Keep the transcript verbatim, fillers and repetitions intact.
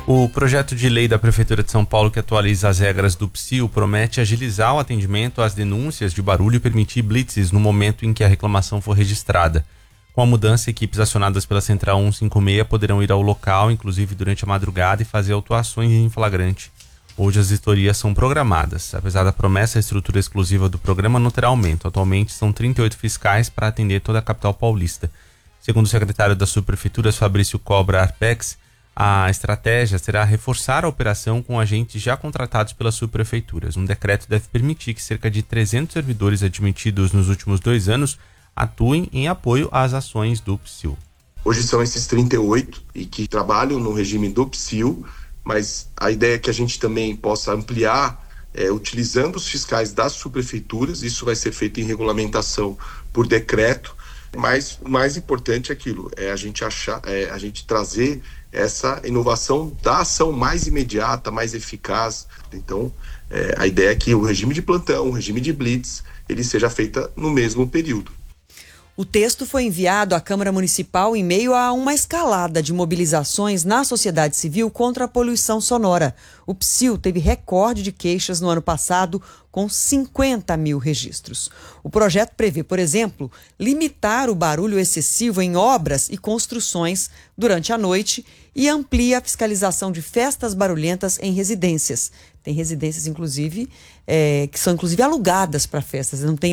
O projeto de lei da Prefeitura de São Paulo que atualiza as regras do Psil promete agilizar o atendimento às denúncias de barulho e permitir blitzes no momento em que a reclamação for registrada. Com a mudança, equipes acionadas pela Central cento e cinquenta e seis poderão ir ao local, inclusive durante a madrugada, e fazer autuações em flagrante. Hoje as vistorias são programadas. Apesar da promessa, a estrutura exclusiva do programa não terá aumento. Atualmente são trinta e oito fiscais para atender toda a capital paulista. Segundo o secretário das subprefeituras, Fabrício Cobra Arpex, a estratégia será reforçar a operação com agentes já contratados pelas subprefeituras. Um decreto deve permitir que cerca de trezentos servidores admitidos nos últimos dois anos atuem em apoio às ações do Psil. Hoje são esses trinta e oito e que trabalham no regime do Psil, mas a ideia é que a gente também possa ampliar, é, utilizando os fiscais das subprefeituras. Isso vai ser feito em regulamentação por decreto, mas o mais importante é aquilo, é a gente achar, é a gente trazer essa inovação da ação mais imediata, mais eficaz. Então, é, a ideia é que o regime de plantão, o regime de blitz, ele seja feita no mesmo período. O texto foi enviado à Câmara Municipal em meio a uma escalada de mobilizações na sociedade civil contra a poluição sonora. O Psil teve recorde de queixas no ano passado, com cinquenta mil registros. O projeto prevê, por exemplo, limitar o barulho excessivo em obras e construções durante a noite e amplia a fiscalização de festas barulhentas em residências. Tem residências, inclusive, é, que são inclusive alugadas para festas, não tem